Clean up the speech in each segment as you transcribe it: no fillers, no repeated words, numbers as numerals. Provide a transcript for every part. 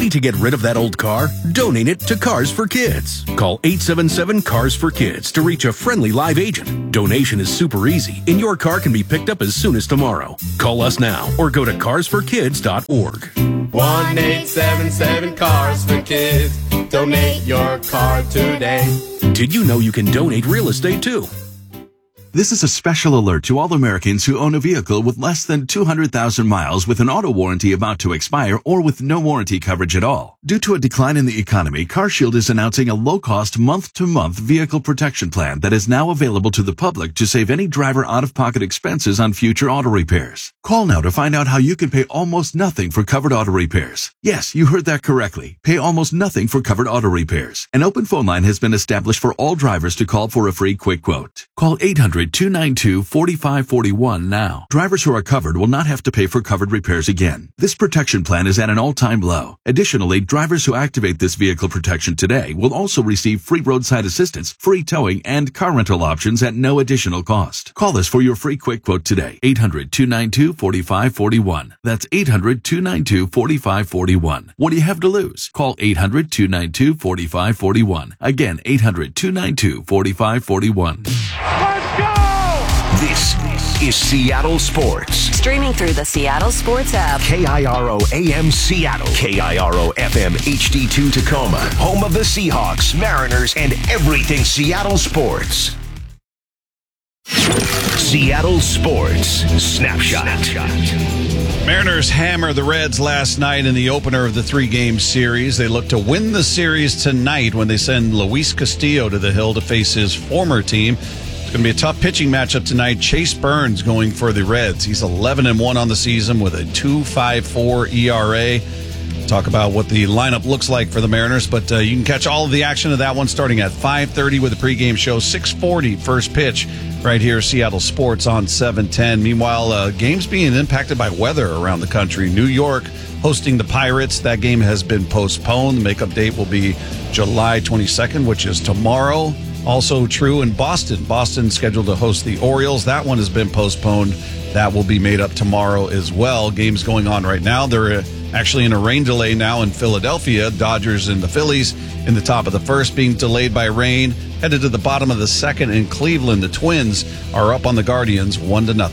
Ready to get rid of that old car? Donate it to Cars for Kids. Call 877-CARS-FOR-KIDS to reach a friendly live agent. Donation is super easy, and your car can be picked up as soon as tomorrow. Call us now or go to carsforkids.org. 1-877-CARS-FOR-KIDS. Donate your car today. Did you know you can donate real estate too? This is a special alert to all Americans who own a vehicle with less than 200,000 miles with an auto warranty about to expire or with no warranty coverage at all. Due to a decline in the economy, CarShield is announcing a low-cost month-to-month vehicle protection plan that is now available to the public to save any driver out-of-pocket expenses on future auto repairs. Call now to find out how you can pay almost nothing for covered auto repairs. Yes, you heard that correctly. Pay almost nothing for covered auto repairs. An open phone line has been established for all drivers to call for a free quick quote. Call 800-292-4541 now. Drivers who are covered will not have to pay for covered repairs again. This protection plan is at an all-time low. Additionally, drivers who activate this vehicle protection today will also receive free roadside assistance, free towing, and car rental options at no additional cost. Call us for your free quick quote today. 800-292-4541. That's 800-292-4541. What do you have to lose? Call 800-292-4541. Again, 800-292-4541. Let's go! This is Seattle Sports. Streaming through the Seattle Sports app. KIRO AM Seattle. KIRO FM HD2 Tacoma. Home of the Seahawks, Mariners, and everything Seattle sports. Seattle Sports Snapshot. Mariners hammer the Reds last night in the opener of the three-game series. They look to win the series tonight when they send Luis Castillo to the hill to face his former team. It's going to be a tough pitching matchup tonight. Chase Burns going for the Reds. He's 11-1 on the season with a 2.54 ERA. Talk about what the lineup looks like for the Mariners, but you can catch all of the action of that one starting at 5:30 with the pregame show, 6:40 first pitch right here, Seattle Sports on 710. Meanwhile, games being impacted by weather around the country. New York hosting the Pirates. That game has been postponed. The makeup date will be July 22nd, which is tomorrow. Also true in Boston. Boston scheduled to host the Orioles. That one has been postponed. That will be made up tomorrow as well. Games going on right now. They're actually in a rain delay now in Philadelphia. Dodgers and the Phillies in the top of the first being delayed by rain. Headed to the bottom of the second in Cleveland. The Twins are up on the Guardians 1-0.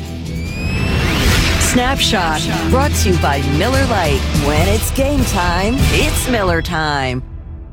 Snapshot brought to you by Miller Lite. When it's game time, it's Miller time.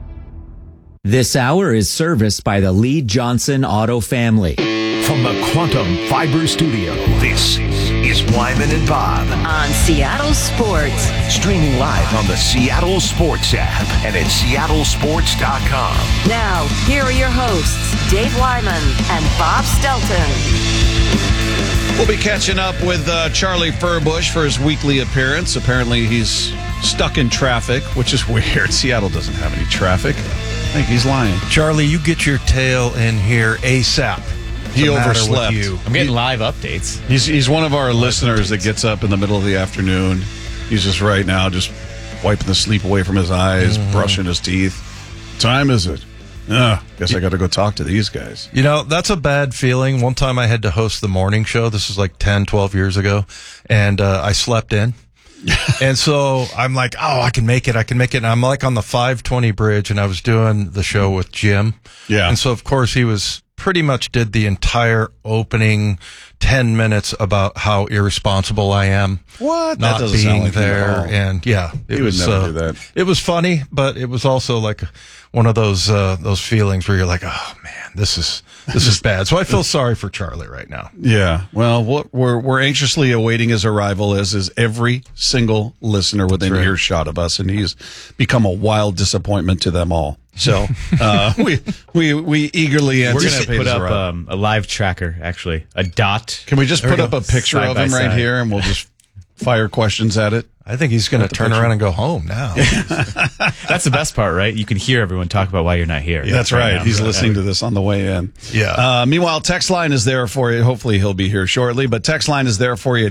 This hour is serviced by the Lee Johnson Auto family. From the Quantum Fiber Studio, this is Wyman and Bob. On Seattle Sports. Streaming live on the Seattle Sports app and at seattlesports.com. Now, here are your hosts, Dave Wyman and Bob Stelton. We'll be catching up with Charlie Furbush for his weekly appearance. Apparently he's stuck in traffic, which is weird. Seattle doesn't have any traffic. I think he's lying. Charlie, you get your tail in here ASAP. He overslept. I'm getting live updates. He's one of our listeners that gets up in the middle of the afternoon. He's just right now just wiping the sleep away from his eyes, brushing his teeth. What time is it? Guess I got to go talk to these guys. You know, that's a bad feeling. One time I had to host the morning show. This was like 10, 12 years ago. And I slept in. And so I'm like, oh, I can make it. And I'm like on the 520 bridge, and I was doing the show with Jim. Yeah. And so, of course, he was pretty much did the entire opening 10 minutes about how irresponsible I am. What? Not that doesn't sound being like there. And yeah, he would never do that. It was funny, but it was also like one of those feelings where you're like, oh man, this is bad. So I feel sorry for Charlie right now. Yeah. Well, we're anxiously awaiting his arrival, as is every single listener within earshot of us, and he's become a wild disappointment to them all. So we eagerly anticipate. We're going to put up a live tracker, actually, a dot. Can we just put up a picture of him right here, and we'll just fire questions at it? I think he's going to turn around and go home now. That's the best part, right? You can hear everyone talk about why you're not here. Yeah, that's right. He's listening to this on the way in. Yeah. Meanwhile, text line is there for you. Hopefully he'll be here shortly, but text line is there for you at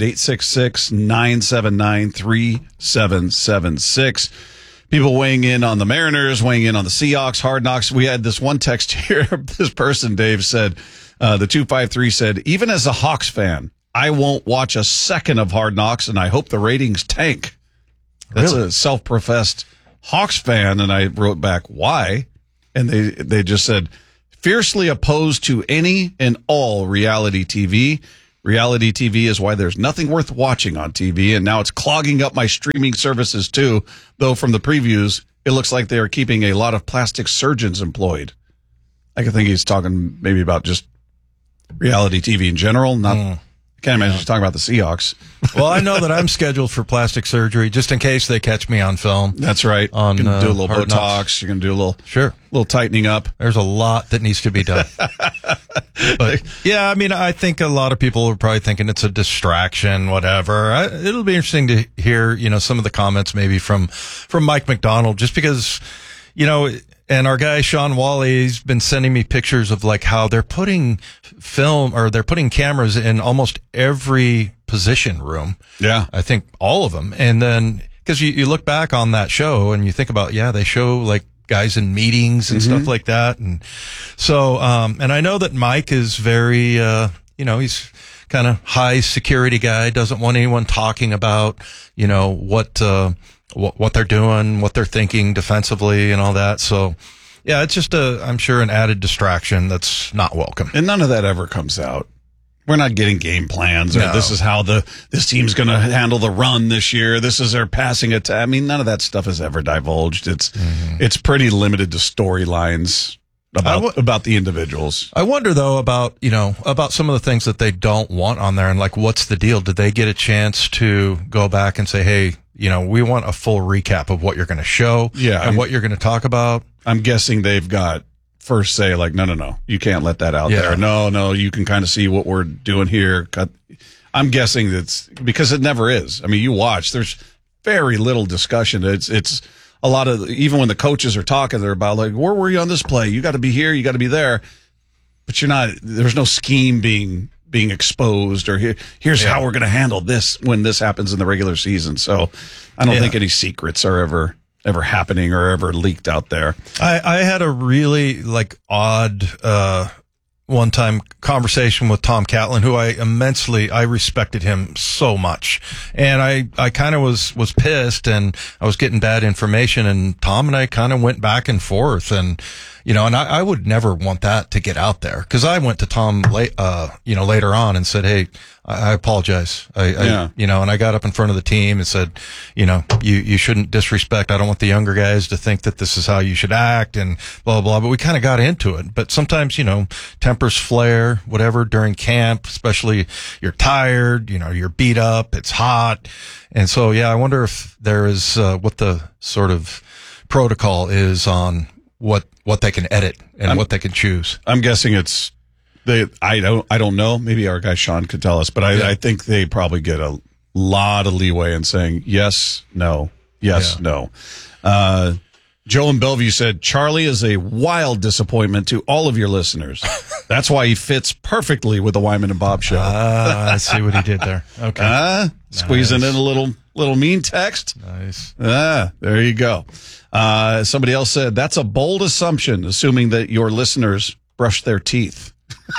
866-979-3776. People weighing in on the Mariners, weighing in on the Seahawks, Hard Knocks. We had this one text here. This person, Dave, said, the 253 said, even as a Hawks fan, I won't watch a second of Hard Knocks, and I hope the ratings tank. That's a self-professed Hawks fan, and I wrote back, why? And they just said, fiercely opposed to any and all reality TV. Reality TV is why there's nothing worth watching on TV, and now it's clogging up my streaming services too, though from the previews, it looks like they are keeping a lot of plastic surgeons employed. I can think he's talking maybe about just reality TV in general. I can't imagine he's talking about the Seahawks. Well, I know that I'm scheduled for plastic surgery just in case they catch me on film. That's right. On, you can do a little Hard Botox. Knocks. You can do a little tightening up. There's a lot that needs to be done. But yeah, I mean, I think a lot of people are probably thinking it's a distraction, whatever. It'll be interesting to hear, some of the comments maybe from Mike McDonald, just because, and our guy Sean Wally's been sending me pictures of like how they're putting they're putting cameras in almost every position room. Yeah. I think all of them. And then, cause you look back on that show and you think about, they show like guys in meetings and stuff like that. And so, and I know that Mike is very, he's kind of high security guy, doesn't want anyone talking about, what they're doing, what they're thinking defensively and all that. So yeah, it's just I'm sure an added distraction that's not welcome. And none of that ever comes out. We're not getting game plans or this is how this team's going to handle the run this year. This is their passing attack. I mean, none of that stuff is ever divulged. It's pretty limited to storylines about the individuals. I wonder though about some of the things that they don't want on there and like, what's the deal? Did they get a chance to go back and say, hey, we want a full recap of what you're going to show and what you're going to talk about? I'm guessing they've got first say like, no, you can't let that out there. No, you can kind of see what we're doing here. I'm guessing that's because it never is. I mean, you watch, there's very little discussion. It's a lot of, even when the coaches are talking, they're about like, where were you on this play? You got to be here. You got to be there. But there's no scheme being exposed or here's how we're going to handle this when this happens in the regular season. So I don't think any secrets are ever happening or ever leaked out there. I had a really odd one time conversation with Tom Catlin, who I respected him so much. And I kind of was pissed and I was getting bad information, and Tom and I kind of went back and forth, and and I would never want that to get out there, because I went to Tom later on and said, hey, I apologize. And I got up in front of the team and said, you shouldn't disrespect. I don't want the younger guys to think that this is how you should act and blah, blah, but we kind of got into it. But sometimes, tempers flare, whatever, during camp, especially you're tired, you're beat up, it's hot. And so, I wonder if there is, what the sort of protocol is on what they can edit and what they can choose. I'm guessing it's I don't know. Maybe our guy Sean could tell us, but I think they probably get a lot of leeway in saying yes, no, yes, no. Joe in Bellevue said, Charlie is a wild disappointment to all of your listeners. That's why he fits perfectly with the Wyman and Bob show. I see what he did there. Okay. Squeezing in a little mean text. Nice. There you go. Somebody else said, that's a bold assumption, assuming that your listeners brush their teeth.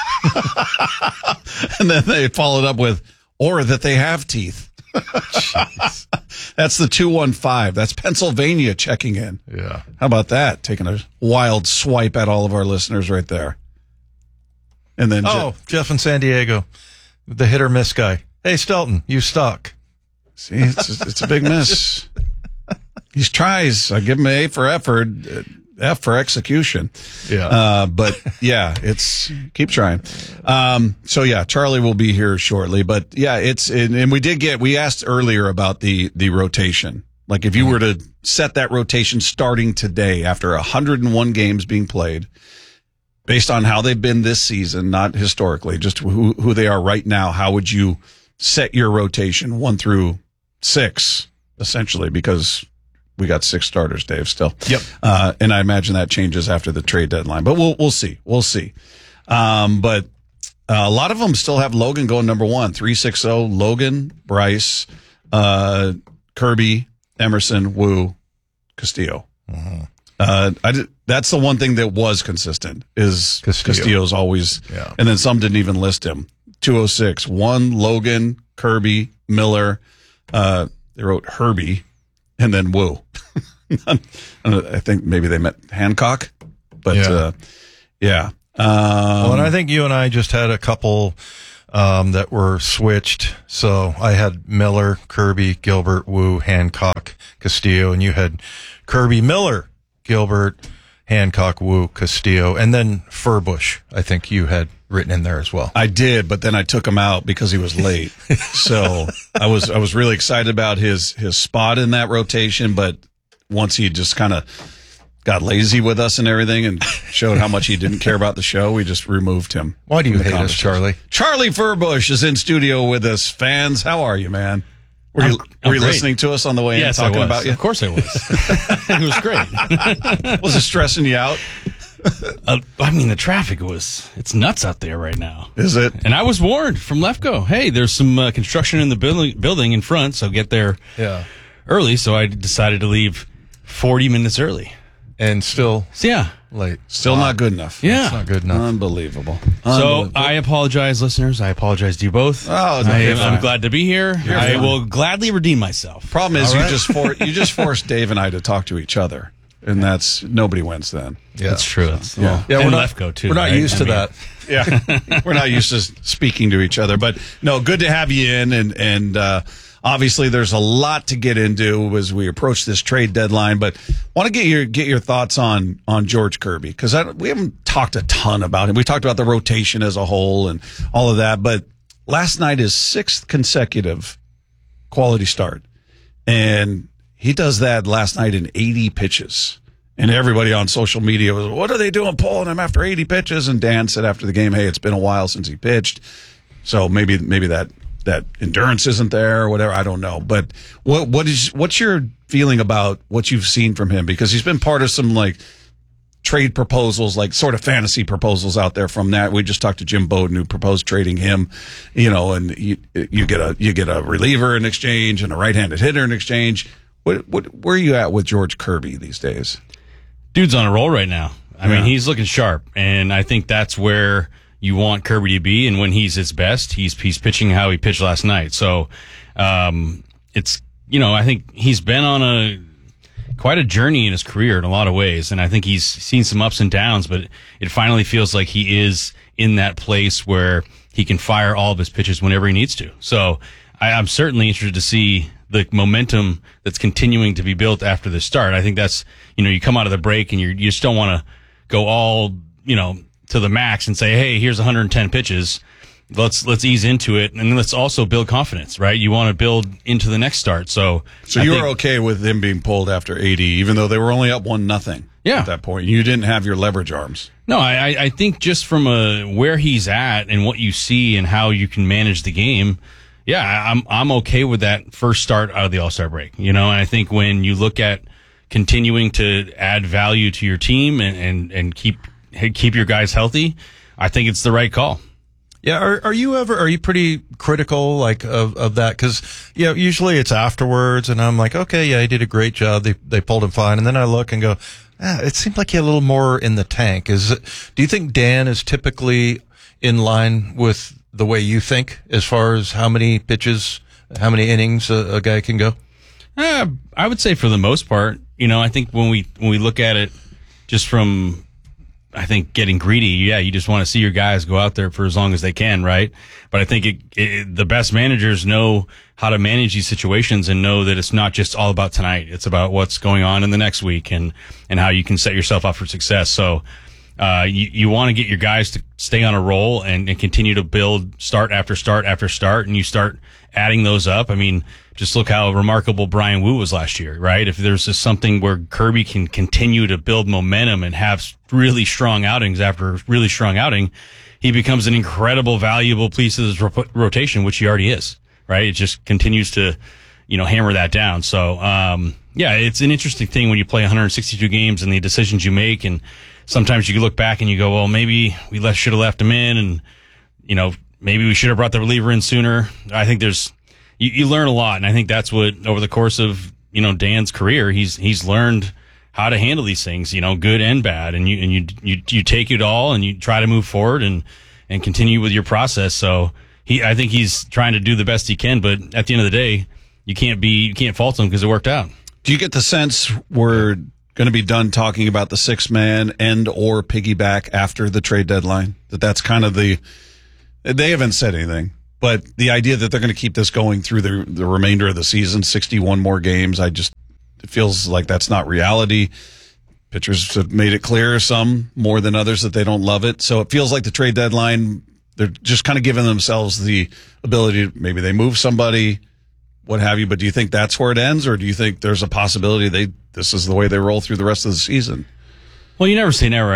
And then they followed up with, or that they have teeth. That's the 215. That's Pennsylvania checking in. Yeah. How about that? Taking a wild swipe at all of our listeners right there. And then Jeff in San Diego, the hit or miss guy. Hey, Stelton, you stuck. See, it's a big miss. He tries. I give him an A for effort, F for execution. Yeah. But keep trying. So Charlie will be here shortly, but and we asked earlier about the rotation. Like if you were to set that rotation starting today after 101 games being played, based on how they've been this season, not historically, just who they are right now, how would you set your rotation 1 through 6, essentially, because we got 6 starters, Dave, still. Yep. And I imagine that changes after the trade deadline, but we'll see. We'll see. But a lot of them still have Logan going number 1, 360, Logan, Bryce, Kirby, Emerson, Wu, Castillo. Mm-hmm. That's the one thing that was consistent is Castillo's always, and then some didn't even list him. 206, 1, Logan, Kirby, Miller, they wrote Herbie, and then Wu. I think maybe they met Hancock, but yeah. Well, and I think you and I just had a couple that were switched. So I had Miller, Kirby, Gilbert, Wu, Hancock, Castillo, and you had Kirby, Miller, Gilbert, Hancock, Wu, Castillo, and then Furbush. I think you had written in there as well. I did, but then I took him out because he was late. So I was really excited about his spot in that rotation, but once he just kind of got lazy with us and everything and showed how much he didn't care about the show, we just removed him. Why do you hate us, Charlie? Charlie Furbush is in studio with us. Fans, how are you, man? Were you listening to us on the way in talking about you? Of course I was. It was great. Was it stressing you out? I mean, the traffic it's nuts out there right now. Is it? And I was warned from Lefko, hey, there's some construction in the building in front, so get there early. So I decided to leave 40 minutes early. And still late. Still not good enough. Yeah. It's not good enough. Unbelievable. So I apologize, listeners. I apologize to you both. I'm glad to be here. I will gladly redeem myself. Problem is, you just forced Dave and I to talk to each other, and that's nobody wins then. Yeah, that's true. So, and we're not Lefko too. We're not used to that. Yeah, we're not used to speaking to each other, but no, good to have you in, and obviously there's a lot to get into as we approach this trade deadline. But want to get your thoughts on George Kirby, because we haven't talked a ton about him. We talked about the rotation as a whole and all of that, but last night is 6th consecutive quality start, and he does that last night in 80 pitches. And everybody on social media was, what are they doing pulling him after 80 pitches? And Dan said after the game, hey, it's been a while since he pitched. So maybe that endurance isn't there or whatever. I don't know. But what's your feeling about what you've seen from him? Because he's been part of some like trade proposals, like sort of fantasy proposals out there from that. We just talked to Jim Bowden, who proposed trading him, and you get a reliever in exchange and a right-handed hitter in exchange. Where are you at with George Kirby these days? Dude's on a roll right now. I mean, he's looking sharp, and I think that's where you want Kirby to be. And when he's his best, he's pitching how he pitched last night. So, it's, I think he's been on quite a journey in his career in a lot of ways. And I think he's seen some ups and downs, but it finally feels like he is in that place where he can fire all of his pitches whenever he needs to. So I'm certainly interested to see the momentum that's continuing to be built after the start. I think that's, you come out of the break and you just don't want to go all, to the max and say, hey, here's 110 pitches. Let's ease into it. And let's also build confidence, right? You want to build into the next start. So you were okay with him being pulled after 80, even though they were only up 1-0 at that point. You didn't have your leverage arms. No, I think just from where he's at and what you see and how you can manage the game, I'm okay with that first start out of the All-Star break, and I think when you look at continuing to add value to your team and keep your guys healthy, I think it's the right call. Yeah. Are you pretty critical of that? Cause usually it's afterwards and I'm like, okay, yeah, he did a great job. They pulled him fine. And then I look and go, it seemed like he had a little more in the tank. Do you think Dan is typically in line with the way you think as far as how many pitches, how many innings a guy can go? I would say for the most part, I think when we look at it just from, I think getting greedy, you just want to see your guys go out there for as long as they can, right? But I think the best managers know how to manage these situations and know that it's not just all about tonight. It's about what's going on in the next week and how you can set yourself up for success. So, you want to get your guys to stay on a roll and continue to build start after start after start, and you start adding those up. I mean, just look how remarkable Brian Wu was last year, right? If there's just something where Kirby can continue to build momentum and have really strong outings after really strong outing, he becomes an incredible, valuable piece of his rotation, which he already is, right? It just continues to, hammer that down. So, it's an interesting thing when you play 162 games and the decisions you make, and sometimes you look back and you go, well, maybe we should have left him in, and, maybe we should have brought the reliever in sooner. I think you learn a lot, and I think that's what, over the course of, Dan's career, he's learned how to handle these things, good and bad, and you take it all and you try to move forward and continue with your process. So I think he's trying to do the best he can, but at the end of the day, you can't fault him because it worked out. Do you get the sense we're going to be done talking about the six man and or piggyback after the trade deadline? That's kind of they haven't said anything, but the idea that they're going to keep this going through the remainder of the season, 61 more games, it feels like that's not reality. Pitchers have made it clear, some more than others, that they don't love it. So it feels like the trade deadline, they're just kind of giving themselves the ability to, maybe they move somebody, what have you. But do you think that's where it ends, or do you think there's a possibility this is the way they roll through the rest of the season? Well, you never say never.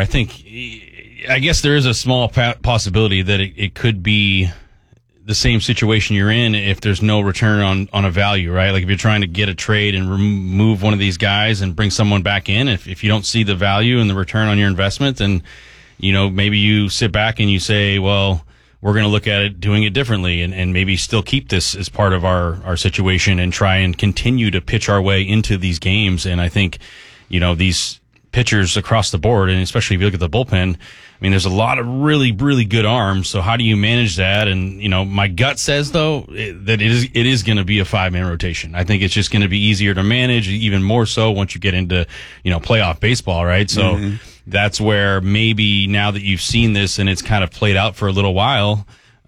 I guess there is a small possibility that it could be the same situation you're in if there's no return on a value, right? Like if you're trying to get a trade and remove one of these guys and bring someone back in, if you don't see the value and the return on your investment, then, maybe you sit back and you say, well, we're going to look at it, doing it differently, and maybe still keep this as part of our situation and try and continue to pitch our way into these games. And I think, these pitchers across the board, and especially if you look at the bullpen, there's a lot of really, really good arms. So how do you manage that? And, my gut says, though, that it is going to be a 5-man rotation. I think it's just going to be easier to manage, even more so once you get into, playoff baseball, right? So that's where maybe now that you've seen this and it's kind of played out for a little while,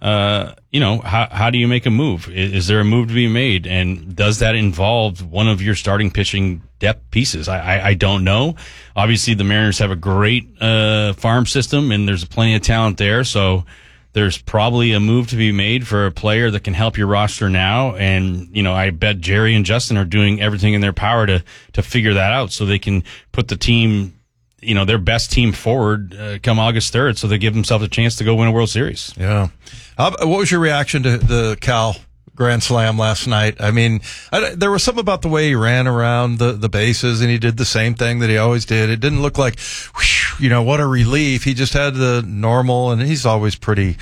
how do you make a move? Is there a move to be made? And does that involve one of your starting pitching depth pieces? I don't know. Obviously, the Mariners have a great farm system, and there's plenty of talent there. So there's probably a move to be made for a player that can help your roster now. And, I bet Jerry and Justin are doing everything in their power to figure that out so they can put the team, their best team forward come August 3rd, so they give themselves a chance to go win a World Series. Yeah. What was your reaction to the Cal grand slam last night? There was something about the way he ran around the bases, and he did the same thing that he always did. It didn't look like, what a relief. He just had the normal, and he's always pretty,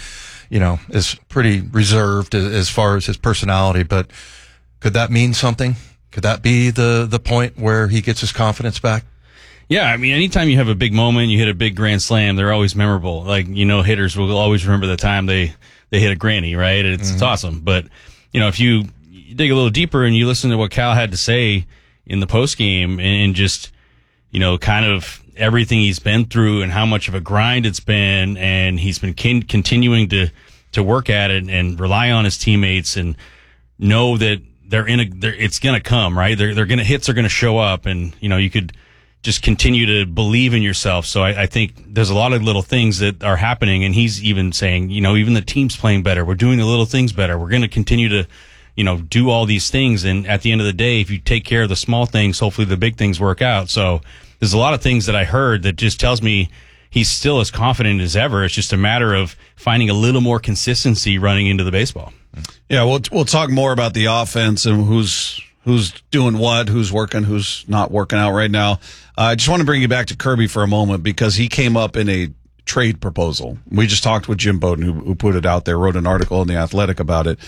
is pretty reserved as far as his personality. But could that mean something? Could that be the point where he gets his confidence back? Yeah, anytime you have a big moment, you hit a big grand slam, they're always memorable. Like, hitters will always remember the time they hit a granny, right? It's awesome. But, if you dig a little deeper and you listen to what Cal had to say in the postgame and just, kind of everything he's been through and how much of a grind it's been, and he's been continuing to work at it and rely on his teammates and know that it's going to come, right? Hits are going to show up, and, you could just continue to believe in yourself. So I think there's a lot of little things that are happening, and he's even saying, even the team's playing better. We're doing the little things better. We're going to continue to, do all these things. And at the end of the day, if you take care of the small things, hopefully the big things work out. So there's a lot of things that I heard that just tells me he's still as confident as ever. It's just a matter of finding a little more consistency running into the baseball. Yeah, we'll talk more about the offense and who's doing what, who's working, who's not working out right now. I just want to bring you back to Kirby for a moment, because he came up in a trade proposal. We just talked with Jim Bowden, who put it out there, wrote an article in The Athletic about it,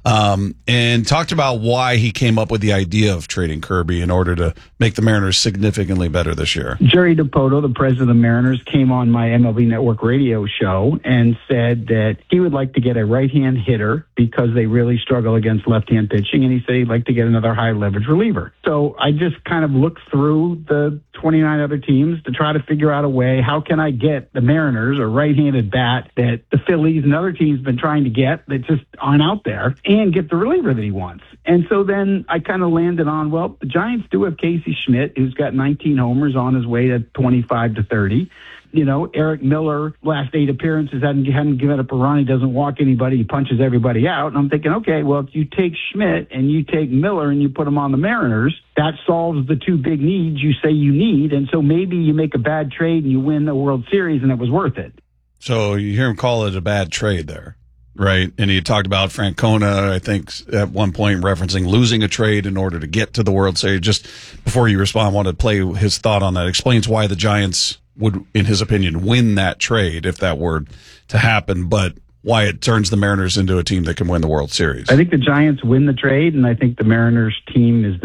and talked about why he came up with the idea of trading Kirby in order to make the Mariners significantly better this year. Jerry Dipoto, the president of the Mariners, came on my MLB Network radio show and said that he would like to get a right-hand hitter because they really struggle against left-hand pitching, and he said he'd like to get another high-leverage reliever. So I just kind of looked through the 29 other teams to try to figure out a way, how can I get the Mariners a right-handed bat that the Phillies and other teams have been trying to get that just aren't out there, and get the reliever that he wants. And so then I kind of landed on, well, the Giants do have Casey Schmidt, who's got 19 homers on his way to 25 to 30. Eric Miller, last 8 appearances, hadn't given up a run. He doesn't walk anybody. He punches everybody out. And I'm thinking, okay, well, if you take Schmidt and you take Miller and you put them on the Mariners, that solves the 2 big needs you say you need. And so maybe you make a bad trade and you win the World Series, and it was worth it. So you hear him call it a bad trade there, right? And he talked about Francona, I think, at one point referencing losing a trade in order to get to the World Series. Just before you respond, I want to play his thought on that. Explains why the Giants would, in his opinion, win that trade if that were to happen, but why it turns the Mariners into a team that can win the World Series. I think the Giants win the trade, and I think the Mariners team is better.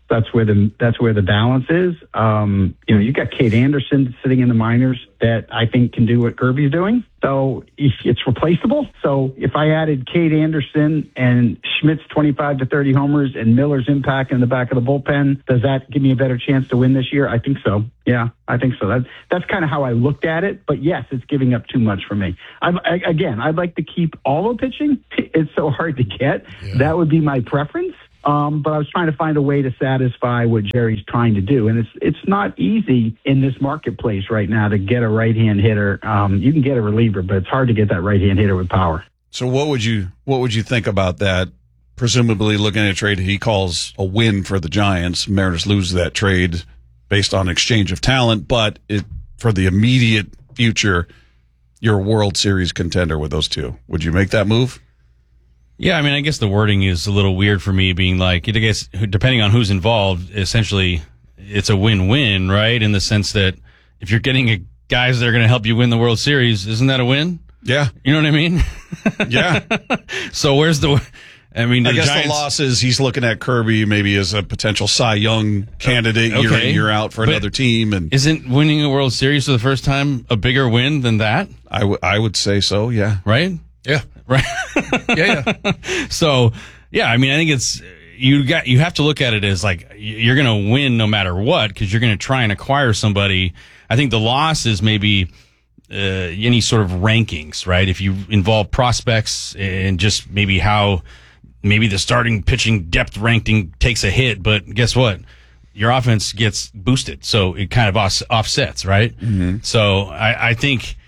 That's where the balance is. You got Kate Anderson sitting in the minors that I think can do what Kirby's doing. So it's replaceable. So if I added Kate Anderson and Schmidt's 25 to 30 homers and Miller's impact in the back of the bullpen, does that give me a better chance to win this year? I think so. Yeah, I think so. That's kind of how I looked at it. But yes, it's giving up too much for me. I'd like to keep all the pitching. It's so hard to get. Yeah. That would be my preference. But I was trying to find a way to satisfy what Jerry's trying to do. And it's not easy in this marketplace right now to get a right-hand hitter. You can get a reliever, but it's hard to get that right-hand hitter with power. So what would you think about that? Presumably looking at a trade he calls a win for the Giants. Mariners lose that trade based on exchange of talent, but for the immediate future, you're a World Series contender with those two. Would you make that move? Yeah, I mean, I guess the wording is a little weird for me, being like, I guess, depending on who's involved, essentially, it's a win-win, right? In the sense that if you're getting guys that are going to help you win the World Series, isn't that a win? Yeah. You know what I mean? Yeah. So where's the... I mean, I guess Giants, the loss is he's looking at Kirby maybe as a potential Cy Young candidate year in, year out for another team. And isn't winning a World Series for the first time a bigger win than that? I would say so, yeah. Right? Yeah. Right. Yeah. So, yeah, I mean, I think it's you have to look at it as like you're going to win no matter what because you're going to try and acquire somebody. I think the loss is maybe any sort of rankings, right? If you involve prospects and just maybe the starting pitching depth ranking takes a hit, but guess what? Your offense gets boosted, so it kind of offsets, right? Mm-hmm. So I think,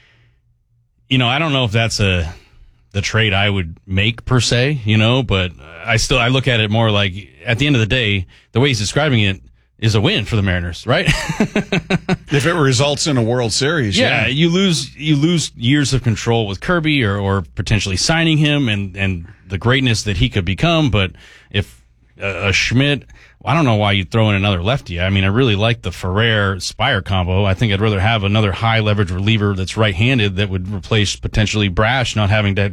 I don't know if that's the trade I would make per se, but I look at it more like at the end of the day, the way he's describing it is a win for the Mariners, right? If it results in a World Series, yeah. You lose years of control with Kirby or potentially signing him and the greatness that he could become. But if a Schmidt, I don't know why you'd throw in another lefty. I mean, I really like the Ferrer-Spire combo. I think I'd rather have another high-leverage reliever that's right-handed that would replace potentially Brash, not having to,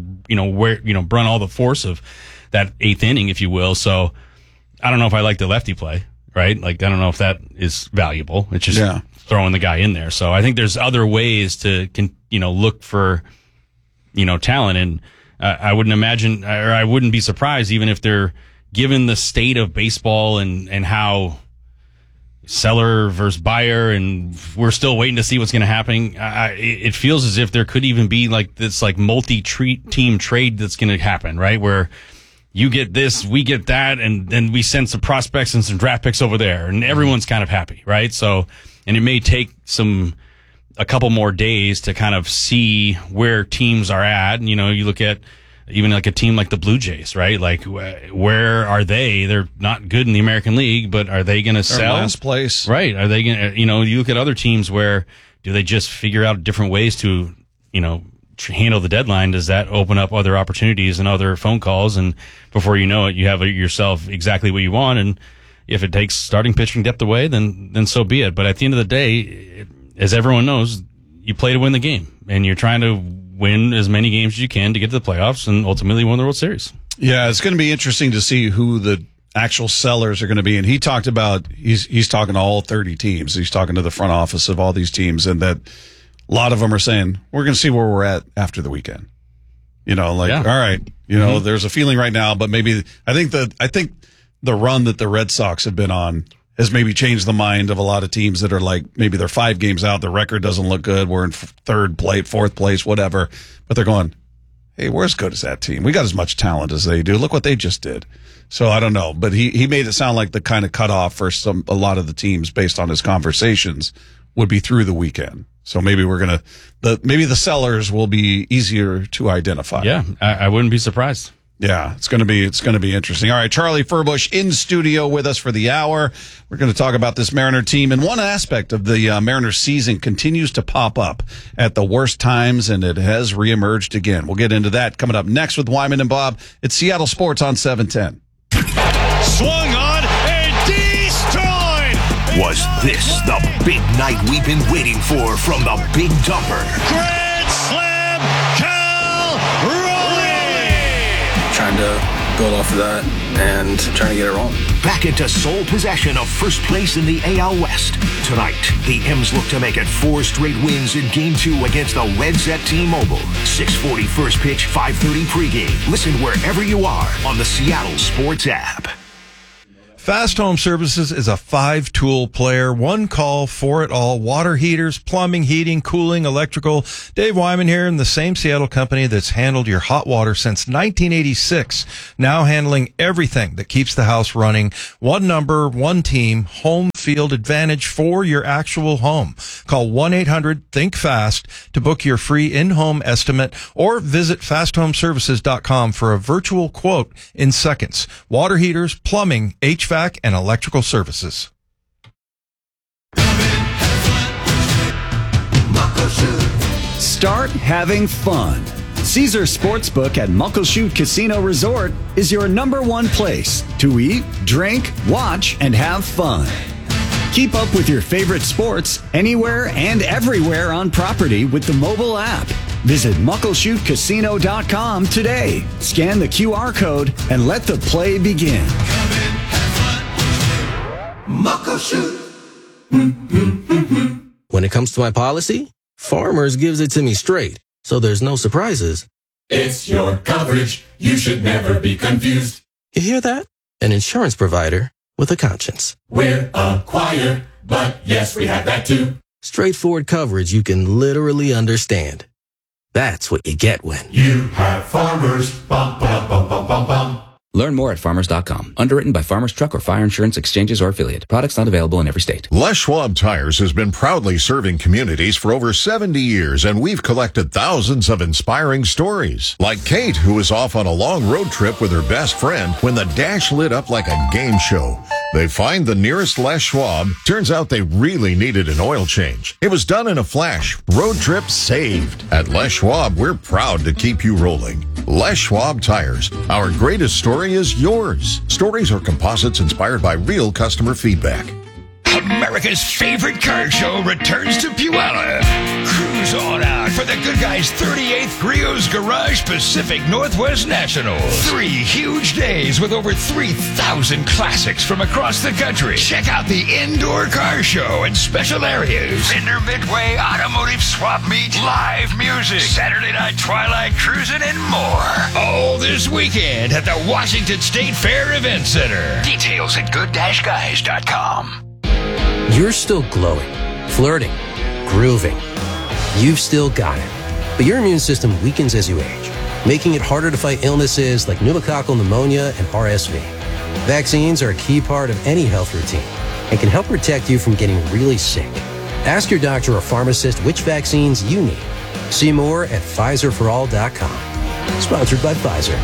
run all the force of that eighth inning, if you will. So I don't know if I like the lefty play, right? Like, I don't know if that is valuable. It's just throwing the guy in there. So I think there's other ways to, look for, talent. And I wouldn't imagine, or I wouldn't be surprised even if they're, given the state of baseball and how seller versus buyer, and we're still waiting to see what's going to happen. It feels as if there could even be like this multi-team trade that's going to happen, right? Where you get this, we get that, and then we send some prospects and some draft picks over there, and everyone's kind of happy, right? So, and it may take a couple more days to kind of see where teams are at. You look at even like a team like the Blue Jays, right? Like, where are they? They're not good in the American League, but are they going to sell? Last place. Right. Are they going to, you look at other teams where do they just figure out different ways to, handle the deadline? Does that open up other opportunities and other phone calls? And before you know it, you have yourself exactly what you want. And if it takes starting pitching depth away, then so be it. But at the end of the day, as everyone knows, you play to win the game, and you're trying to win as many games as you can to get to the playoffs and ultimately win the World Series. Yeah, it's going to be interesting to see who the actual sellers are going to be. And he talked about, he's talking to all 30 teams. He's talking to the front office of all these teams, and that a lot of them are saying, we're going to see where we're at after the weekend. All right, there's a feeling right now, but maybe I think the run that the Red Sox have been on has maybe changed the mind of a lot of teams that are like, maybe they're 5 games out, the record doesn't look good, we're in third place, fourth place, whatever, but they're going, hey, we're as good as that team. We got as much talent as they do. Look what they just did. So I don't know, but he made it sound like the kind of cutoff for a lot of the teams based on his conversations would be through the weekend. So maybe maybe the sellers will be easier to identify. Yeah, I wouldn't be surprised. Yeah, it's going to be interesting. All right, Charlie Furbush in studio with us for the hour. We're going to talk about this Mariner team, and one aspect of the Mariners season continues to pop up at the worst times, and it has reemerged again. We'll get into that coming up next with Wyman and Bob. It's Seattle Sports on 710. Swung on and destroyed. Was this the big night we've been waiting for from the Big Dumper? Grand slam, Cal Raleigh! Trying to build off of that and trying to get it rolling. Back into sole possession of first place in the AL West. Tonight, the M's look to make it 4 straight wins in Game 2 against the Reds at T-Mobile. 6:40 first pitch, 5:30 pregame. Listen wherever you are on the Seattle Sports app. Fast Home Services is a 5-tool player, one call for it all. Water heaters, plumbing, heating, cooling, electrical. Dave Wyman here in the same Seattle company that's handled your hot water since 1986. Now handling everything that keeps the house running. One number, one team, home field advantage for your actual home. Call 1-800-THINK-FAST to book your free in-home estimate or visit fasthomeservices.com for a virtual quote in seconds. Water heaters, plumbing, HVAC, and electrical services. Start having fun. Caesar Sportsbook at Muckleshoot Casino Resort is your #1 place to eat, drink, watch, and have fun. Keep up with your favorite sports anywhere and everywhere on property with the mobile app. Visit MuckleshootCasino.com today. Scan the QR code and let the play begin. Muckleshoot. When it comes to my policy, Farmers gives it to me straight, so there's no surprises. It's your coverage. You should never be confused. You hear that? An insurance provider with a conscience. We're a choir, but yes, we have that too. Straightforward coverage you can literally understand. That's what you get when you have Farmers. Bum, bum, bum, bum, bum, bum. Learn more at farmers.com. Underwritten by Farmers Truck or Fire Insurance Exchanges or Affiliate. Products not available in every state. Les Schwab Tires has been proudly serving communities for over 70 years, and we've collected thousands of inspiring stories. Like Kate, who was off on a long road trip with her best friend when the dash lit up like a game show. They find the nearest Les Schwab. Turns out they really needed an oil change. It was done in a flash. Road trip saved. At Les Schwab, we're proud to keep you rolling. Les Schwab Tires. Our greatest story is yours. Stories are composites inspired by real customer feedback. America's favorite car show returns to Puyallup. Cruise on out for the good guys' 38th Griot's Garage Pacific Northwest Nationals. 3 huge days with over 3,000 classics from across the country. Check out the indoor car show and special areas. Vendor Midway Automotive Swap Meet, live music, Saturday night twilight cruising, and more. All this weekend at the Washington State Fair Event Center. Details at good-guys.com. you're still glowing, flirting, grooving. You've still got it. But your immune system weakens as you age, making it harder to fight illnesses like pneumococcal pneumonia and RSV. Vaccines are a key part of any health routine and can help protect you from getting really sick. Ask your doctor or pharmacist which vaccines you need. See more at PfizerForAll.com. Sponsored by Pfizer.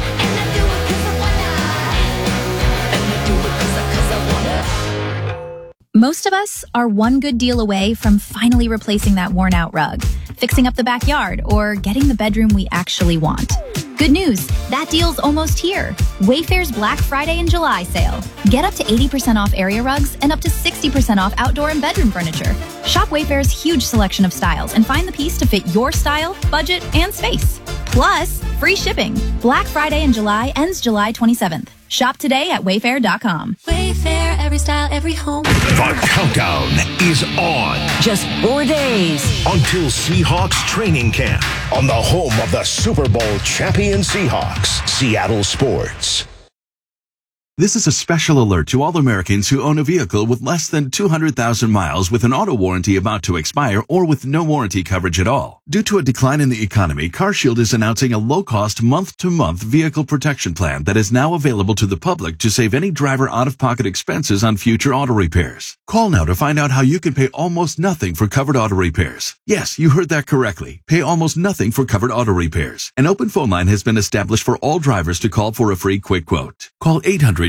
Most of us are one good deal away from finally replacing that worn-out rug, fixing up the backyard, or getting the bedroom we actually want. Good news, that deal's almost here. Wayfair's Black Friday and July sale. Get up to 80% off area rugs and up to 60% off outdoor and bedroom furniture. Shop Wayfair's huge selection of styles and find the piece to fit your style, budget, and space. Plus, free shipping. Black Friday in July ends July 27th. Shop today at Wayfair.com. Wayfair, every style, every home. The countdown is on. Just 4 days until Seahawks training camp on the home of the Super Bowl champion Seahawks, Seattle Sports. This is a special alert to all Americans who own a vehicle with less than 200,000 miles with an auto warranty about to expire or with no warranty coverage at all. Due to a decline in the economy, CarShield is announcing a low-cost month-to-month vehicle protection plan that is now available to the public to save any driver out-of-pocket expenses on future auto repairs. Call now to find out how you can pay almost nothing for covered auto repairs. Yes, you heard that correctly. Pay almost nothing for covered auto repairs. An open phone line has been established for all drivers to call for a free quick quote. Call 800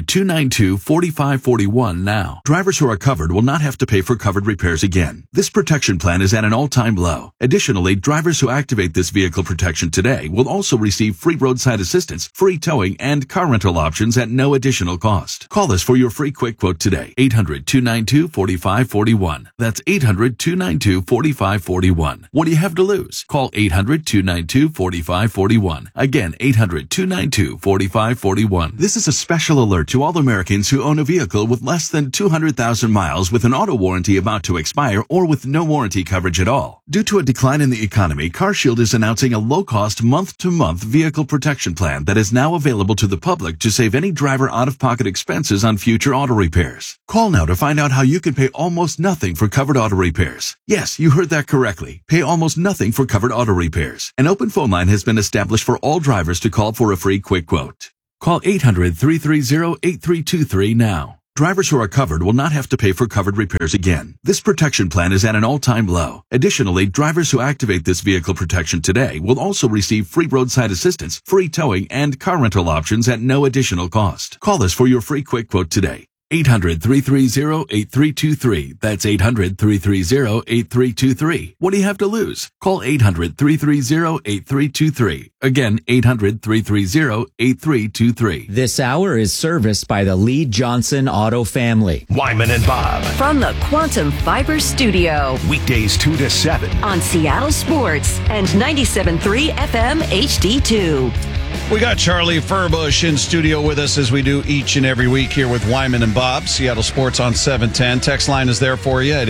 800-292-4541 now. Drivers who are covered will not have to pay for covered repairs again. This protection plan is at an all-time low. Additionally, drivers who activate this vehicle protection today will also receive free roadside assistance, free towing, and car rental options at no additional cost. Call us for your free quick quote today. 800-292-4541. That's 800-292-4541. What do you have to lose? Call 800-292-4541. Again, 800-292-4541. This is a special alert to all Americans who own a vehicle with less than 200,000 miles with an auto warranty about to expire or with no warranty coverage at all. Due to a decline in the economy, CarShield is announcing a low-cost month-to-month vehicle protection plan that is now available to the public to save any driver out-of-pocket expenses on future auto repairs. Call now to find out how you can pay almost nothing for covered auto repairs. Yes, you heard that correctly. Pay almost nothing for covered auto repairs. An open phone line has been established for all drivers to call for a free quick quote. Call 800-330-8323 now. Drivers who are covered will not have to pay for covered repairs again. This protection plan is at an all-time low. Additionally, drivers who activate this vehicle protection today will also receive free roadside assistance, free towing, and car rental options at no additional cost. Call us for your free quick quote today. 800-330-8323. That's 800-330-8323. What do you have to lose? Call 800-330-8323. Again, 800-330-8323. This hour is serviced by the Lee Johnson Auto family. Wyman and Bob. From the Quantum Fiber Studio. Weekdays 2 to 7. On Seattle Sports and 97.3 FM HD2. We got Charlie Furbush in studio with us as we do each and every week here with Wyman and Bob. Seattle Sports on 710. Text line is there for you at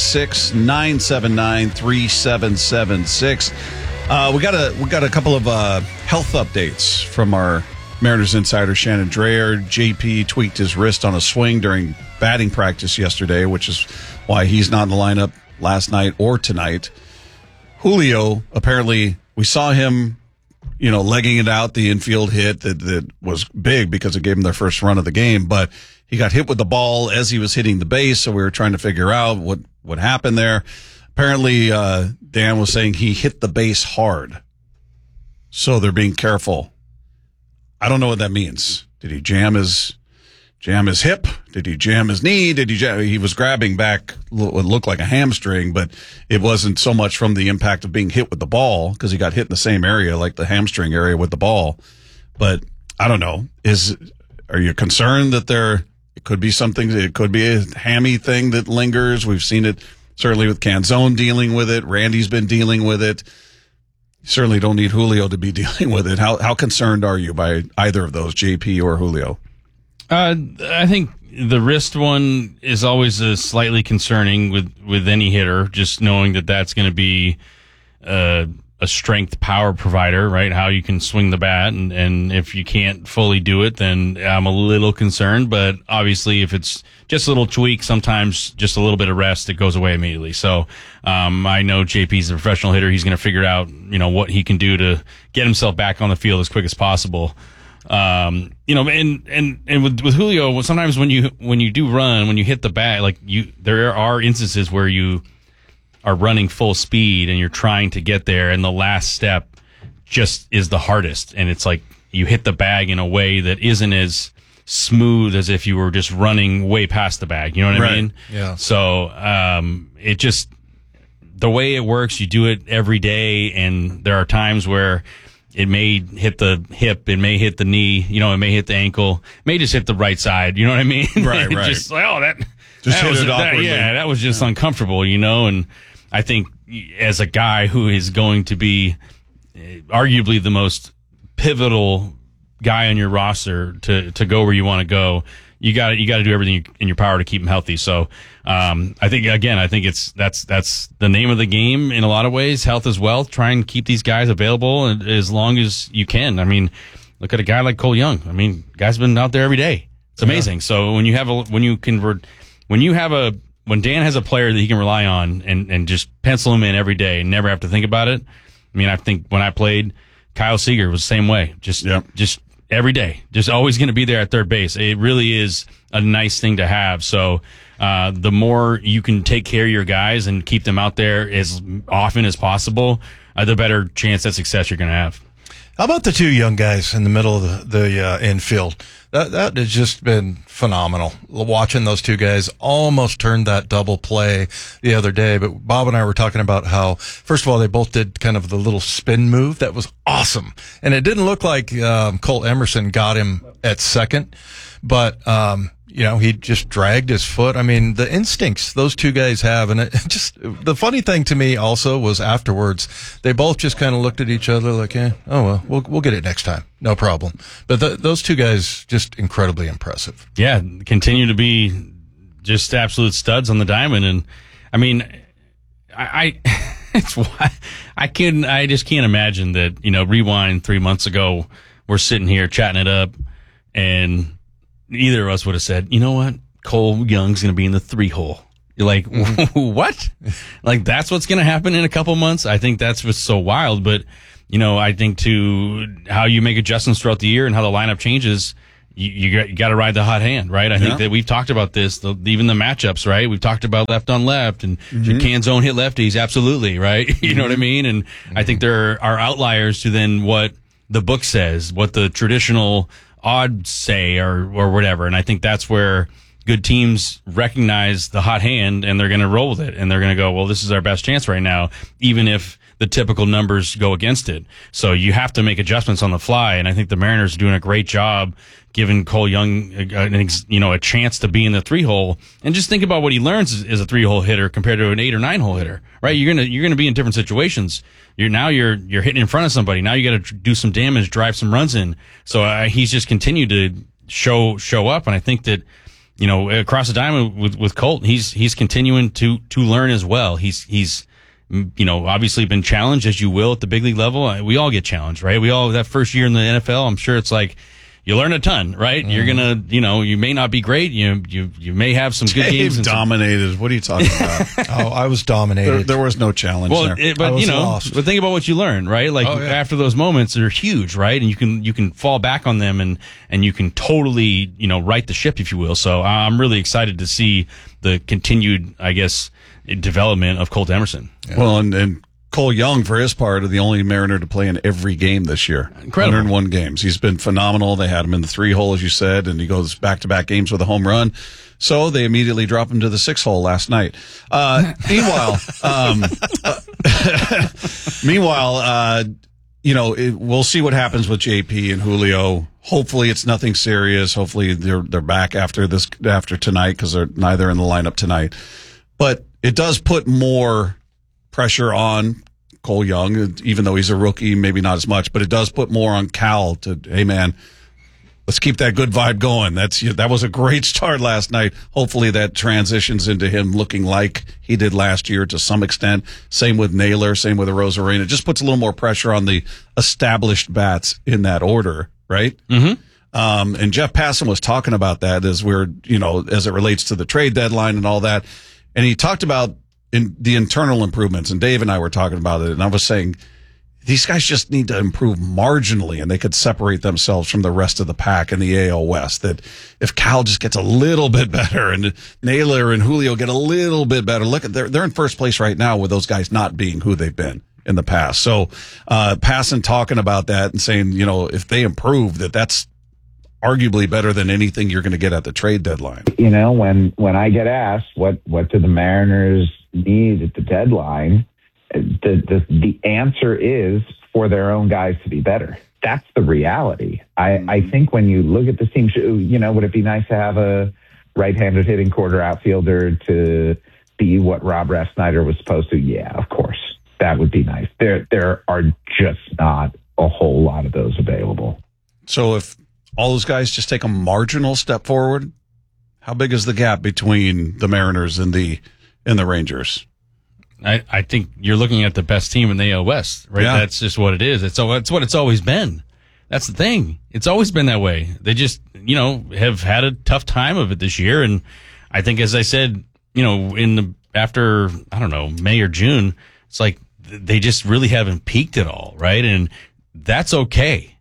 866-979-3776. We got a couple of health updates from our Mariners insider Shannon Drayer. JP tweaked his wrist on a swing during batting practice yesterday, which is why he's not in the lineup last night or tonight. Julio, apparently, we saw him, legging it out, the infield hit that was big because it gave him their first run of the game, but he got hit with the ball as he was hitting the base, so we were trying to figure out what happened there. Apparently, Dan was saying he hit the base hard, so they're being careful. I don't know what that means. Did he jam his hip? Did he jam his knee? He was grabbing back what looked like a hamstring, but it wasn't so much from the impact of being hit with the ball because he got hit in the same area, like the hamstring area with the ball. But I don't know. Are you concerned that it could be something? It could be a hammy thing that lingers. We've seen it certainly with Canzone dealing with it. Randy's been dealing with it. You certainly don't need Julio to be dealing with it. How concerned are you by either of those, JP or Julio? I think the wrist one is always slightly concerning with any hitter, just knowing that that's going to be a strength power provider, right? How you can swing the bat. And if you can't fully do it, then I'm a little concerned. But obviously, if it's just a little tweak, sometimes just a little bit of rest, it goes away immediately. So I know JP's a professional hitter. He's going to figure out, what he can do to get himself back on the field as quick as possible. And with Julio, sometimes when you do run, when you hit the bat, there are instances where you are running full speed and you're trying to get there, and the last step just is the hardest, and it's like you hit the bag in a way that isn't as smooth as if you were just running way past the bag. You know what I mean? Yeah. So it just, the way it works, you do it every day, and there are times where it may hit the hip, it may hit the knee, it may hit the ankle, it may just hit the right side. You know what I mean? Right. Just like, that hit was it awkwardly. that was just uncomfortable, and I think as a guy who is going to be arguably the most pivotal guy on your roster to go where you want to go, you got to do everything in your power to keep him healthy. So I think that's the name of the game in a lot of ways. Health is wealth. Try and keep these guys available as long as you can. I mean, look at a guy like Cole Young. I mean, guy's been out there every day. It's amazing. Yeah. So when Dan has a player that he can rely on and just pencil him in every day and never have to think about it. I mean, I think when I played, Kyle Seager was the same way. Just every day, just always going to be there at third base. It really is a nice thing to have. So the more you can take care of your guys and keep them out there as often as possible, the better chance at success you're going to have. How about the two young guys in the middle of the infield? That has just been phenomenal. Watching those two guys almost turned that double play the other day. But Bob and I were talking about how, first of all, they both did kind of the little spin move. That was awesome. And it didn't look like Colt Emerson got him at second, but he just dragged his foot. I mean, the instincts those two guys have. And it just, the funny thing to me also was afterwards, they both just kind of looked at each other like, we'll get it next time. No problem. But those two guys, just incredibly impressive. Yeah, continue to be just absolute studs on the diamond. And I mean, it's why I just can't imagine that, rewind 3 months ago, we're sitting here chatting it up and neither of us would have said, you know what? Cole Young's going to be in the 3-hole. You're like, what? Like, that's what's going to happen in a couple months? I think that's what's so wild. But, I think to how you make adjustments throughout the year and how the lineup changes, you got to ride the hot hand, right? I think that we've talked about this, even the matchups, right? We've talked about left on left and should can zone hit lefties? Absolutely, right? You know what I mean? And I think there are outliers to then what the book says, what the traditional odds say or whatever. And I think that's where good teams recognize the hot hand and they're going to roll with it. And they're going to go, well, this is our best chance right now, even if the typical numbers go against it. So you have to make adjustments on the fly. And I think the Mariners are doing a great job giving Cole Young a chance to be in the 3-hole. And just think about what he learns as a 3-hole hitter compared to an 8 or 9-hole hitter, right? You're going to be in different situations. You're hitting in front of somebody. Now you got to do some damage, drive some runs in. So he's just continued to show up. And I think that, across the diamond with Colt, he's continuing to learn as well. He's obviously been challenged, as you will at the big league level. We all get challenged, right? We all, that first year in the NFL, I'm sure it's like, you learn a ton, right? You're gonna, you may not be great. You may have some good games. And dominated. What are you talking about? I was dominated. There was no challenge there. But but think about what you learn, right? Like after those moments, they're huge, right? And you can fall back on them and you can totally, right the ship, if you will. So I'm really excited to see the continued, I guess, development of Colt Emerson. Yeah. Well, and Cole Young, for his part, is the only Mariner to play in every game this year. Incredible. 101 games. He's been phenomenal. They had him in the 3-hole, as you said, and he goes back-to-back games with a home run. So they immediately drop him to the 6-hole last night. We'll see what happens with JP and Julio. Hopefully it's nothing serious. Hopefully they're back after tonight, because they're neither in the lineup tonight. But it does put more pressure on Cole Young, even though he's a rookie, maybe not as much, but it does put more on Cal to, hey man, let's keep that good vibe going. That was a great start last night. Hopefully that transitions into him looking like he did last year to some extent. Same with Naylor, same with Arozarena. It just puts a little more pressure on the established bats in that order, right? Mm-hmm. And Jeff Passan was talking about that as as it relates to the trade deadline and all that. And he talked about in the internal improvements, and Dave and I were talking about it, and I was saying these guys just need to improve marginally, and they could separate themselves from the rest of the pack in the AL West. That if Cal just gets a little bit better, and Naylor and Julio get a little bit better, look at they're in first place right now with those guys not being who they've been in the past. So Passan talking about that and saying, if they improve, that's arguably better than anything you're going to get at the trade deadline. When I get asked what do the Mariners need at the deadline, the answer is for their own guys to be better. That's the reality. I think when you look at this team, would it be nice to have a right-handed hitting quarter outfielder to be what Rob Refsnyder was supposed to? Yeah, of course. That would be nice. There are just not a whole lot of those available. So if all those guys just take a marginal step forward, how big is the gap between the Mariners and the Rangers? I think you're looking at the best team in the AL West, right? Yeah. That's just what it is. It's what it's always been. That's the thing. It's always been that way. They just, have had a tough time of it this year. And I think, as I said, after, May or June, it's like they just really haven't peaked at all, right? And that's okay.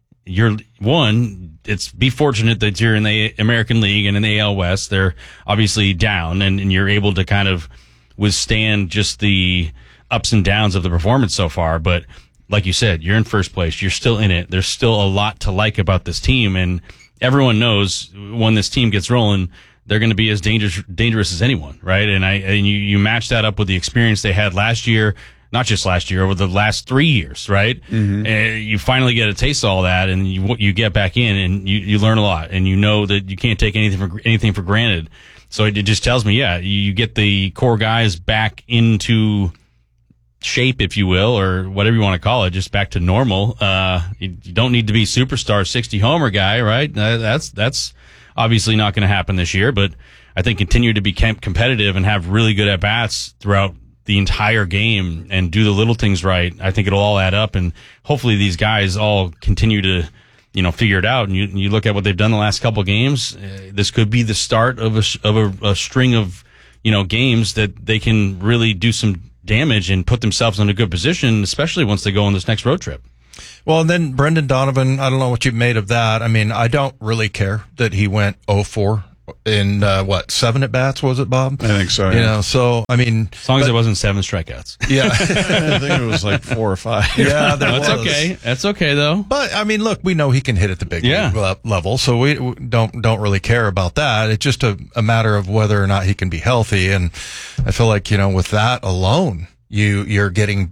Be fortunate that you're in the American League and in the AL West. They're obviously down, and you're able to kind of withstand just the ups and downs of the performance so far. But like you said, you're in first place. You're still in it. There's still a lot to like about this team, and everyone knows when this team gets rolling, they're going to be as dangerous as anyone, right? And you match that up with the experience they had last year, not just last year, over the last 3 years, right? Mm-hmm. And you finally get a taste of all that, and you get back in, and you learn a lot, and you know that you can't take anything for granted. So it just tells me, you get the core guys back into shape, if you will, or whatever you want to call it, just back to normal. You don't need to be superstar 60 homer guy, right? That's obviously not going to happen this year, but I think continue to be competitive and have really good at bats throughout the entire game and do the little things right. I think it'll all add up, and hopefully these guys all continue to, figure it out. And you look at what they've done the last couple of games. This could be the start of a string of, games that they can really do some damage and put themselves in a good position, especially once they go on this next road trip. Well, and then Brendan Donovan, I don't know what you've made of that. I mean, I don't really care that he went 0-4 in 7 at bats, was it, Bob? I think so. Yeah. So I mean, as long as it wasn't 7 strikeouts. Yeah, I think it was like 4 or 5. Yeah, that's okay. That's okay though. But I mean, look, we know he can hit at the big league level, so we don't really care about that. It's just a matter of whether or not he can be healthy, and I feel like with that alone, you're getting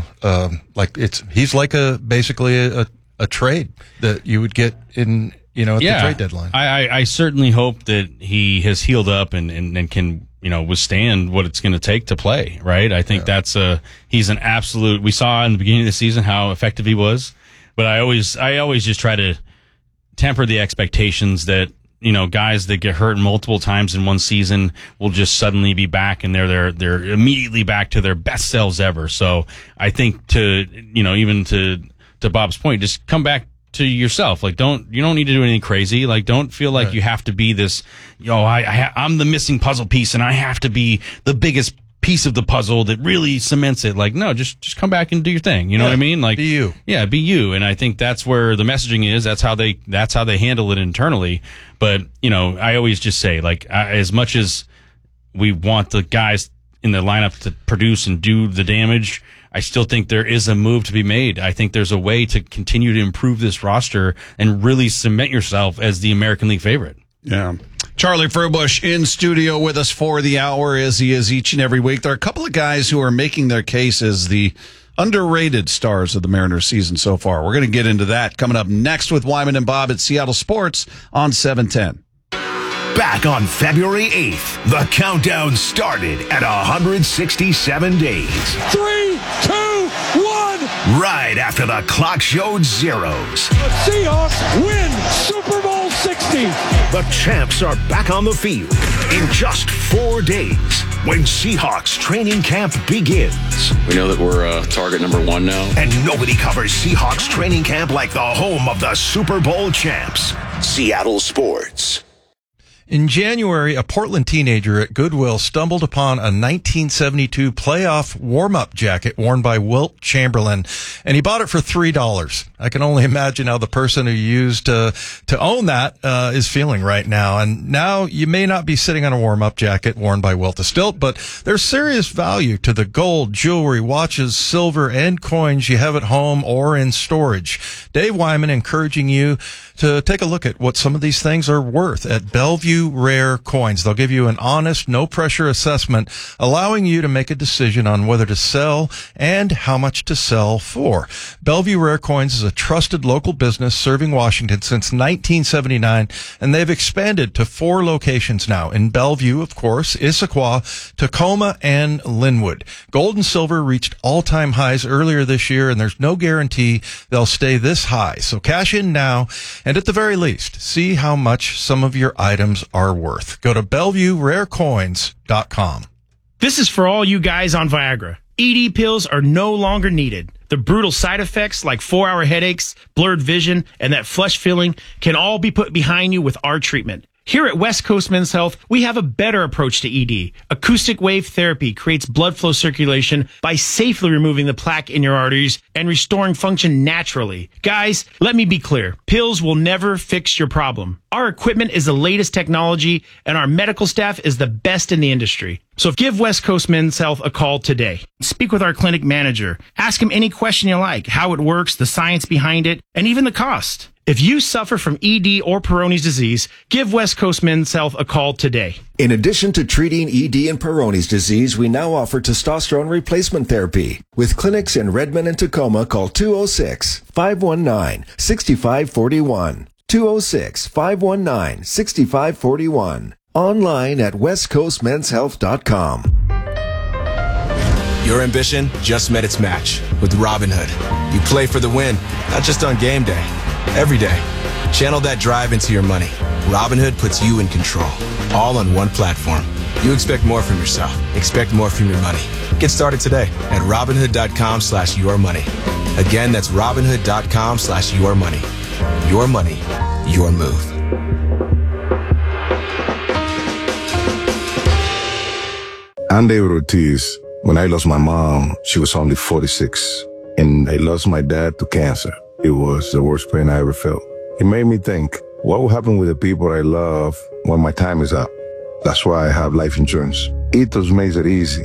he's like basically a trade that you would get in. At the trade deadline. I certainly hope that he has healed up and can, withstand what it's going to take to play, right? I think he's an absolute, we saw in the beginning of the season how effective he was, but I always just try to temper the expectations that, guys that get hurt multiple times in one season will just suddenly be back and they're immediately back to their best selves ever. So I think even to Bob's point, just come back to yourself. Like, you don't need to do anything crazy. Like, don't feel like you have to be this, I'm the missing puzzle piece and I have to be the biggest piece of the puzzle that really cements it. Like, no, just come back and do your thing. You know what I mean? Like, be you. Yeah, be you. And I think that's where the messaging is. That's how they handle it internally. But, I always just say, like, as much as we want the guys in the lineup to produce and do the damage, I still think there is a move to be made. I think there's a way to continue to improve this roster and really cement yourself as the American League favorite. Yeah. Charlie Furbush in studio with us for the hour, as he is each and every week. There are a couple of guys who are making their case as the underrated stars of the Mariners season so far. We're going to get into that coming up next with Wyman and Bob at Seattle Sports on 710. Back on February 8th, the countdown started at 167 days. 3, 2, 1. Right after the clock showed zeros. The Seahawks win Super Bowl 60. The champs are back on the field in just 4 days when Seahawks training camp begins. We know that we're target number 1 now. And nobody covers Seahawks training camp like the home of the Super Bowl champs, Seattle Sports. In January, a Portland teenager at Goodwill stumbled upon a 1972 playoff warm-up jacket worn by Wilt Chamberlain, and he bought it for $3. I can only imagine how the person who used to own that is feeling right now. And now you may not be sitting on a warm-up jacket worn by Wilt Stilt, but there's serious value to the gold, jewelry, watches, silver, and coins you have at home or in storage. Dave Wyman encouraging you to take a look at what some of these things are worth at Bellevue Rare Coins. They'll give you an honest, no-pressure assessment, allowing you to make a decision on whether to sell and how much to sell for. Bellevue Rare Coins is a trusted local business serving Washington since 1979, and they've expanded to 4 locations now in Bellevue, of course, Issaquah, Tacoma, and Linwood. Gold and silver reached all-time highs earlier this year, and there's no guarantee they'll stay this high. So cash in now, and at the very least, see how much some of your items are worth. Go to BellevueRareCoins.com. This is for all you guys on Viagra. ED pills are no longer needed. The brutal side effects like 4-hour headaches, blurred vision, and that flush feeling can all be put behind you with our treatment. Here at West Coast Men's Health, we have a better approach to ED. Acoustic wave therapy creates blood flow circulation by safely removing the plaque in your arteries and restoring function naturally. Guys, let me be clear. Pills will never fix your problem. Our equipment is the latest technology, and our medical staff is the best in the industry. So give West Coast Men's Health a call today. Speak with our clinic manager. Ask him any question you like, how it works, the science behind it, and even the cost. If you suffer from ED or Peyronie's disease, give West Coast Men's Health a call today. In addition to treating ED and Peyronie's disease, we now offer testosterone replacement therapy. With clinics in Redmond and Tacoma, call 206-519-6541. 206-519-6541. Online at westcoastmenshealth.com. Your ambition just met its match with Robinhood. You play for the win, not just on game day, every day. Channel that drive into your money. Robinhood puts you in control, all on one platform. You expect more from yourself. Expect more from your money. Get started today at Robinhood.com/yourmoney. Again, that's Robinhood.com/yourmoney. Your money, your move. I'm David Ortiz. When I lost my mom, she was only 46. And I lost my dad to cancer. It was the worst pain I ever felt. It made me think, what will happen with the people I love when my time is up? That's why I have life insurance. Ethos makes it easy.